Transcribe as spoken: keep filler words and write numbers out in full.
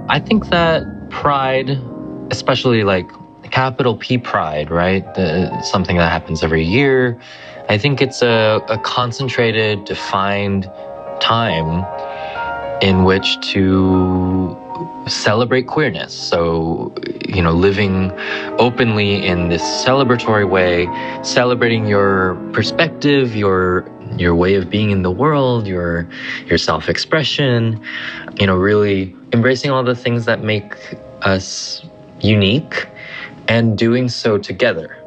I think that pride, especially like capital P pride, right? The, something that happens every year. I think it's a, a concentrated, defined time in which to celebrate queerness. So, you know, living openly in this celebratory way, celebrating your perspective, your your way of being in the world, your your self-expression, you know, really embracing all the things that make us unique and doing so together.